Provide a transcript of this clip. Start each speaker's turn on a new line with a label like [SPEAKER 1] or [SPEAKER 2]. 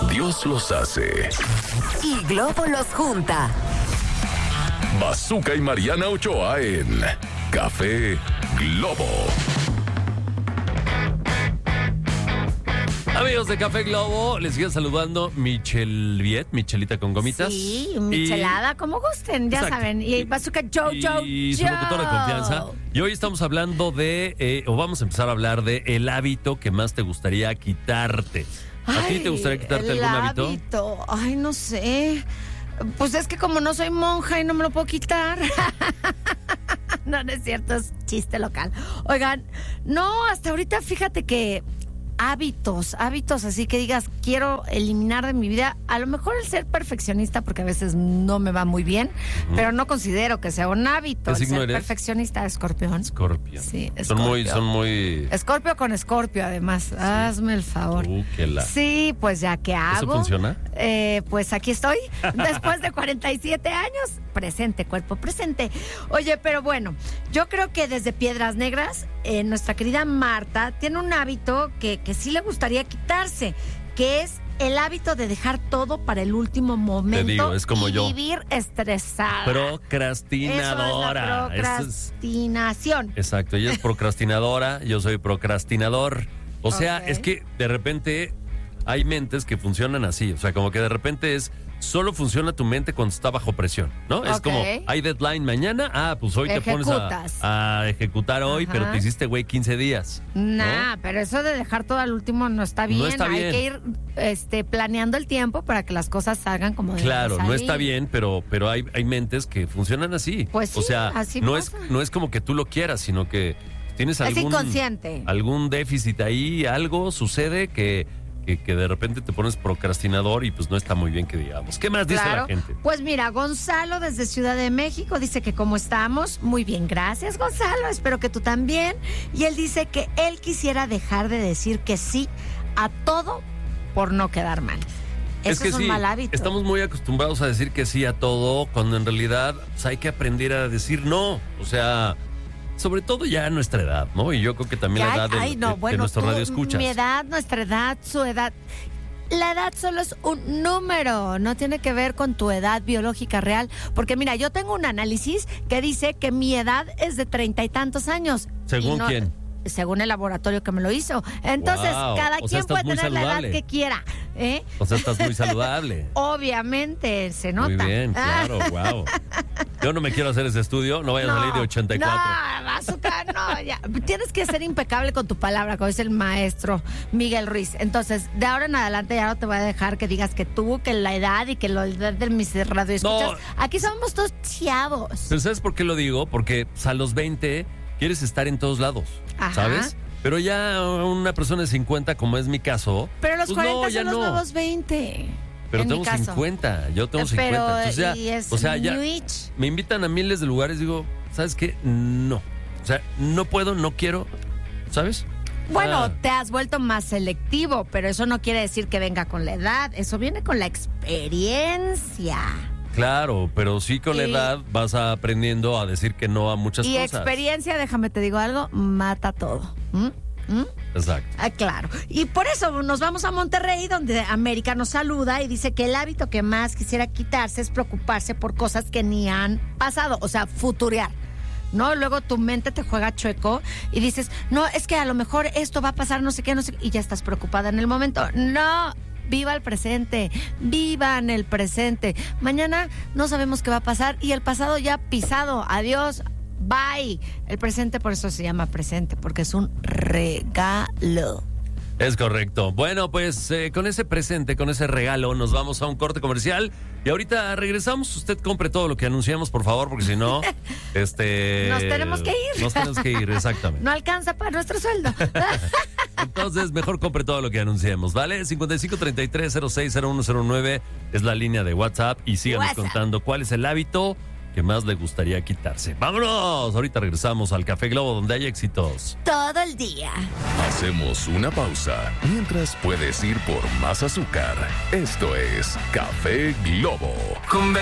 [SPEAKER 1] Dios los hace
[SPEAKER 2] y Globo los junta.
[SPEAKER 1] Bazooka y Mariana Ochoa en Café Globo.
[SPEAKER 3] Amigos de Café Globo, les sigue saludando Michelita con gomitas.
[SPEAKER 4] Sí, michelada, como gusten, ya
[SPEAKER 3] Exacto.
[SPEAKER 4] saben. Y Bazooka Joe.
[SPEAKER 3] Y su locutor de confianza. Y hoy estamos hablando o vamos a empezar a hablar de el hábito que más te gustaría quitarte. ¿A ti te gustaría quitarte algún hábito?
[SPEAKER 4] Ay, no sé. Pues es que como no soy monja y no me lo puedo quitar. No es cierto, es chiste local. Oigan, no, hasta ahorita fíjate que hábitos así que digas, quiero eliminar de mi vida, a lo mejor el ser perfeccionista, porque a veces no me va muy bien, pero no considero que sea un hábito.
[SPEAKER 3] ¿Qué signo
[SPEAKER 4] ser
[SPEAKER 3] eres?
[SPEAKER 4] Perfeccionista, Escorpión.
[SPEAKER 3] Escorpio.
[SPEAKER 4] Sí,
[SPEAKER 3] Son muy...
[SPEAKER 4] Escorpio con Escorpio, además. Sí. Hazme el favor. Sí, pues ya, ¿qué hago?
[SPEAKER 3] ¿Eso funciona?
[SPEAKER 4] Pues aquí estoy, después de 47 años. Presente, cuerpo presente. Oye, pero bueno, yo creo que desde Piedras Negras, nuestra querida Marta tiene un hábito que sí le gustaría quitarse, que es el hábito de dejar todo para el último momento.
[SPEAKER 3] Te digo, es como yo.
[SPEAKER 4] Vivir estresada.
[SPEAKER 3] Procrastinadora.
[SPEAKER 4] Eso es la procrastinación.
[SPEAKER 3] Exacto, ella es procrastinadora, yo soy procrastinador. O sea,
[SPEAKER 4] Ok.
[SPEAKER 3] es que de repente hay mentes que funcionan así. O sea, como que de repente solo funciona tu mente cuando está bajo presión, ¿no? Es
[SPEAKER 4] Ok.
[SPEAKER 3] como, hay deadline mañana, pues hoy te pones a ejecutar hoy,
[SPEAKER 4] Ajá.
[SPEAKER 3] pero te hiciste, güey, 15 días.
[SPEAKER 4] Nah, pero eso de dejar todo al último no está bien.
[SPEAKER 3] No está bien.
[SPEAKER 4] Hay que ir planeando el tiempo para que las cosas salgan como deben
[SPEAKER 3] Claro,
[SPEAKER 4] salir.
[SPEAKER 3] no está bien, pero hay mentes que funcionan así.
[SPEAKER 4] Pues sí,
[SPEAKER 3] o sea,
[SPEAKER 4] así
[SPEAKER 3] no
[SPEAKER 4] pasa.
[SPEAKER 3] no es como que tú lo quieras, sino que tienes
[SPEAKER 4] Es inconsciente.
[SPEAKER 3] algún déficit ahí, algo sucede que de repente te pones procrastinador y pues no está muy bien que digamos. ¿Qué más dice la gente?
[SPEAKER 4] Pues mira, Gonzalo desde Ciudad de México dice que cómo estamos. Muy bien, gracias Gonzalo, espero que tú también. Y él dice que él quisiera dejar de decir que sí a todo por no quedar mal. Eso es un mal hábito.
[SPEAKER 3] Estamos muy acostumbrados a decir que sí a todo, cuando en realidad pues, hay que aprender a decir no. O sea, sobre todo ya a nuestra edad, ¿no? Y yo creo que también la edad de nuestro radio escuchas.
[SPEAKER 4] Mi edad, nuestra edad, su edad. La edad solo es un número, no tiene que ver con tu edad biológica real. Porque mira, yo tengo un análisis que dice que mi edad es de 30 y tantos años.
[SPEAKER 3] ¿Según quién?
[SPEAKER 4] Según el laboratorio que me lo hizo. Entonces,
[SPEAKER 3] Wow.
[SPEAKER 4] cada
[SPEAKER 3] O sea,
[SPEAKER 4] quien puede
[SPEAKER 3] estás muy
[SPEAKER 4] tener la edad
[SPEAKER 3] saludable.
[SPEAKER 4] que quiera.
[SPEAKER 3] O sea, estás muy saludable.
[SPEAKER 4] Obviamente, se nota.
[SPEAKER 3] Muy bien, claro, wow. Yo no me quiero hacer ese estudio, no vaya a salir de 84.
[SPEAKER 4] No, Bazooka, no, ya. Tienes que ser impecable con tu palabra, como dice el maestro Miguel Ruiz. Entonces, de ahora en adelante ya no te voy a dejar que digas que tú, que la edad y que la edad de mis radioescuchas.
[SPEAKER 3] No.
[SPEAKER 4] Aquí somos todos chavos.
[SPEAKER 3] Pero ¿sabes por qué lo digo? Porque pues, a los 20 quieres estar en todos lados,
[SPEAKER 4] Ajá.
[SPEAKER 3] ¿sabes? Pero ya una persona de 50, como es mi caso...
[SPEAKER 4] Pero los
[SPEAKER 3] pues
[SPEAKER 4] 40
[SPEAKER 3] ya
[SPEAKER 4] son los nuevos 20.
[SPEAKER 3] Pero
[SPEAKER 4] en
[SPEAKER 3] tengo
[SPEAKER 4] mi caso.
[SPEAKER 3] 50, yo tengo 50.
[SPEAKER 4] Pero,
[SPEAKER 3] Entonces ya,
[SPEAKER 4] y es
[SPEAKER 3] o sea, ya
[SPEAKER 4] New Age.
[SPEAKER 3] me invitan a miles de lugares, digo, ¿sabes qué? No. O sea, no puedo, no quiero, ¿sabes?
[SPEAKER 4] Bueno, te has vuelto más selectivo, pero eso no quiere decir que venga con la edad. Eso viene con la experiencia.
[SPEAKER 3] Claro, pero sí con la edad vas aprendiendo a decir que no a muchas
[SPEAKER 4] Y
[SPEAKER 3] cosas.
[SPEAKER 4] experiencia, déjame te digo algo, mata todo.
[SPEAKER 3] Exacto.
[SPEAKER 4] Ah, claro. Y por eso nos vamos a Monterrey, donde América nos saluda y dice que el hábito que más quisiera quitarse es preocuparse por cosas que ni han pasado, o sea, futurear. ¿No? Luego tu mente te juega chueco y dices, no, es que a lo mejor esto va a pasar, no sé qué, y ya estás preocupada en el momento. No, viva el presente, vivan el presente. Mañana no sabemos qué va a pasar y el pasado ya pisado. Adiós, bye. El presente por eso se llama presente, porque es un regalo.
[SPEAKER 3] Es correcto. Bueno, pues con ese presente, con ese regalo, nos vamos a un corte comercial y ahorita regresamos. Usted compre todo lo que anunciamos, por favor, porque si no,
[SPEAKER 4] Nos tenemos que ir.
[SPEAKER 3] Nos tenemos que ir, exactamente.
[SPEAKER 4] No alcanza para nuestro sueldo.
[SPEAKER 3] Entonces, mejor compre todo lo que anunciemos, ¿vale? 5533-060109 es la línea de WhatsApp y síganos
[SPEAKER 4] WhatsApp.
[SPEAKER 3] contando cuál es el hábito que más le gustaría quitarse. ¡Vámonos! Ahorita regresamos al Café Globo, donde hay éxitos.
[SPEAKER 4] Todo el día.
[SPEAKER 1] Hacemos una pausa mientras puedes ir por más azúcar. Esto es Café Globo.